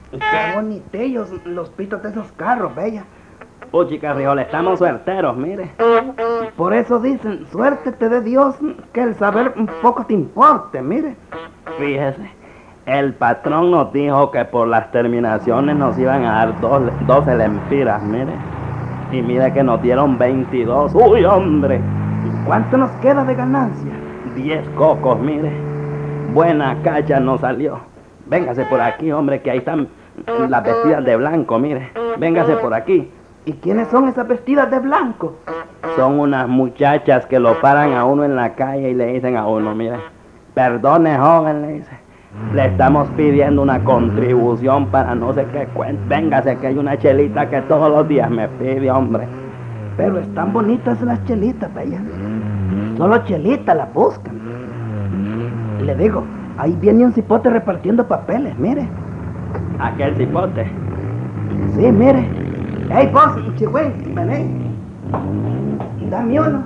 Qué bonitillos los pitos de esos carros, bella. Puchica, Riola, estamos suerteros, mire. Por eso dicen, suerte te dé Dios, que el saber un poco te importe, mire. Fíjese, el patrón nos dijo que por las terminaciones nos iban a dar 12 lempiras, mire. Y mire que nos dieron 22. ¡Uy, hombre! ¿Cuánto nos queda de ganancia? 10 cocos, mire. Buena cacha nos salió. Véngase por aquí, hombre, que ahí están las vestidas de blanco, mire. Véngase por aquí. ¿Y quiénes son esas vestidas de blanco? Son unas muchachas que lo paran a uno en la calle y le dicen a uno, mire, perdone, joven, le dice, le estamos pidiendo una contribución para no sé qué cuenta. Véngase que hay una chelita que todos los días me pide, hombre. Pero están bonitas las chelitas, bella. Solo chelitas las buscan. Le digo, ahí viene un cipote repartiendo papeles, mire. ¿Aquel cipote? Sí, mire. ¡Hey, vos, chigüey, vení! Dame uno.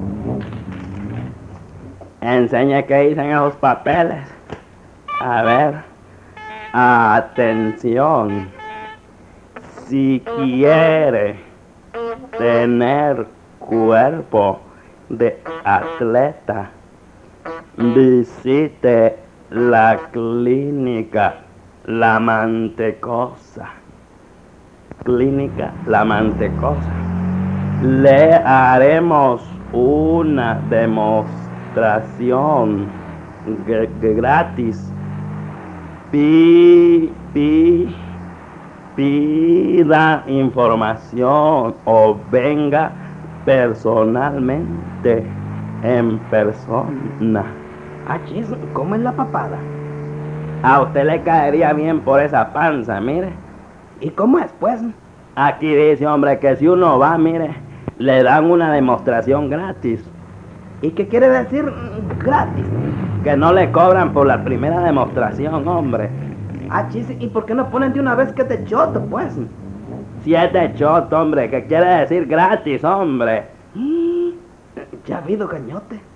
Enseñe qué dicen esos papeles. A ver. Atención. Si quiere tener cuerpo de atleta, visite la clínica La Mantecosa. Clínica La Mantecosa. Le haremos una demostración gratis. Pida información o venga personalmente en persona. Ah, chis, ¿cómo es la papada? A usted le caería bien por esa panza, mire. ¿Y cómo es, pues? Aquí dice, hombre, que si uno va, mire, le dan una demostración gratis. ¿Y qué quiere decir gratis? Que no le cobran por la primera demostración, hombre. Ah, chis, ¿y por qué no ponen de una vez que te choto, pues? 7 shots, hombre, que quiere decir gratis, hombre. Ya ha habido cañote.